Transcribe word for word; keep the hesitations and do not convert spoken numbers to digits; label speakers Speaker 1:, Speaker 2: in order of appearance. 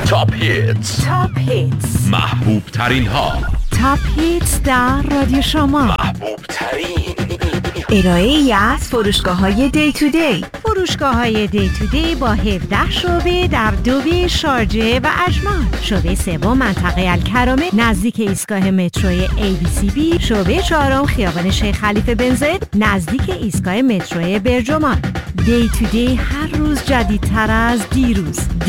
Speaker 1: تاپ هیتس،
Speaker 2: تاپ هیتس،
Speaker 1: محبوب ترین ها.
Speaker 2: تاپ هیتس در رادیو شما.
Speaker 1: محبوب ترین
Speaker 2: ارائه ای از فروشگاه های دی تو دی. فروشگاه های دی تو دی با هفده شعبه در دوبه، شارجه و اجمان. شعبه سوم منطقه الکرامه نزدیک ایستگاه متروی ای بی سی بی. شعبه چهارم خیابان شیخ خلیفه بن زاید نزدیک ایستگاه متروی برجمان. دی تو دی هر روز جدیدتر از دیروز.